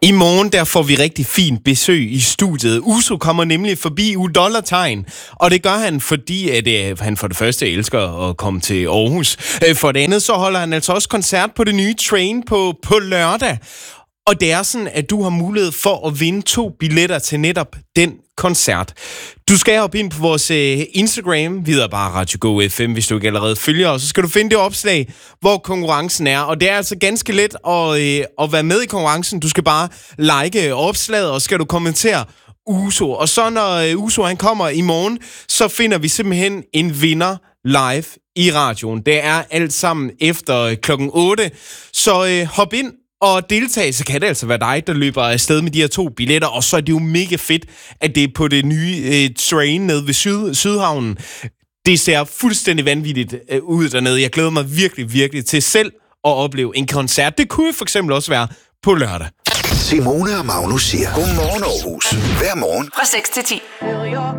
I morgen der får vi rigtig fint besøg i studiet. Uso kommer nemlig forbi $, og det gør han, fordi at, han for det første elsker at komme til Aarhus. For det andet så holder han altså også koncert på det nye Train på lørdag. Og det er sådan, at du har mulighed for at vinde 2 billetter til netop den koncert. Du skal hoppe ind på vores Instagram, videre bare Radio Go FM, hvis du ikke allerede følger os. Så skal du finde det opslag, hvor konkurrencen er. Og det er altså ganske let at være med i konkurrencen. Du skal bare like opslaget, og skal du kommentere Uso. Og så når Uso han kommer i morgen, så finder vi simpelthen en vinder live i radioen. Det er alt sammen efter klokken 8. Så hop ind og deltage, så kan det altså være dig, der løber afsted med de her 2 billetter, og så er det jo mega fedt, at det er på det nye Train nede ved Sydhavnen. Det ser fuldstændig vanvittigt ud dernede. Jeg glæder mig virkelig, virkelig til selv at opleve en koncert. Det kunne for eksempel også være på lørdag. Simone og Magnus siger, godmorgen Aarhus. Hver morgen fra 6 til 10.